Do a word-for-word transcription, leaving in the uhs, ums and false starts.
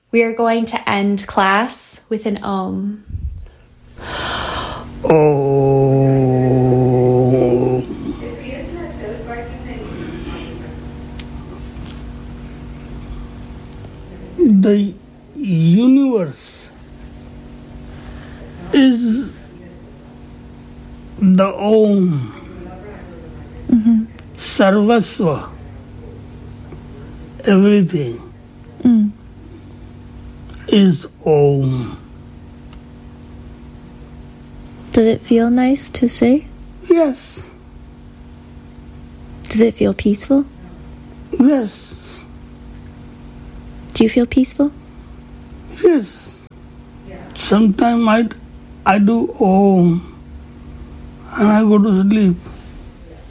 We are going to end class with an Om. Oh. The universe is the Om. Mm-hmm. Sarvasva. Everything Mm. is Om. Did it feel nice to say? Yes, Does it feel peaceful? yes, Do you feel peaceful? yes. Sometimes I, I do Om and I go to sleep.